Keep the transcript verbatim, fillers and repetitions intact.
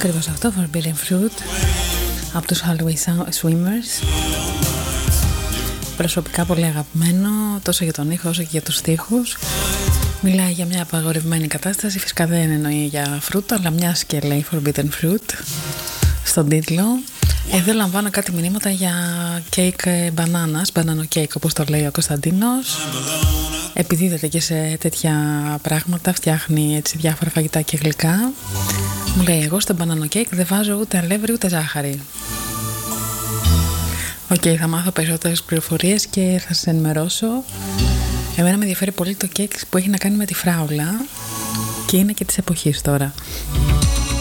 Ακριβώς αυτό, Forbidden Fruit από τους Halloween Swimmers. Προσωπικά πολύ αγαπημένο, τόσο για τον ήχο όσο και για τους στίχους. Μιλάει για μια απαγορευμένη κατάσταση, φυσικά δεν εννοεί για φρούτα, αλλά μιας και λέει Forbidden Fruit στον τίτλο. Εδώ λαμβάνω κάτι μηνύματα για κέικ μπανάνας, μπανάνο κέικ όπως το λέει ο Κωνσταντίνος. Επιδίδεται και σε τέτοια πράγματα, φτιάχνει έτσι διάφορα φαγητά και γλυκά. Μου λέει, εγώ στο μπανάνο κέικ δεν βάζω ούτε αλεύρι ούτε ζάχαρη. Οκ, okay, θα μάθω περισσότερες πληροφορίες και θα σας ενημερώσω. Εμένα με ενδιαφέρει πολύ το κέικ που έχει να κάνει με τη φράουλα και είναι και της εποχής τώρα.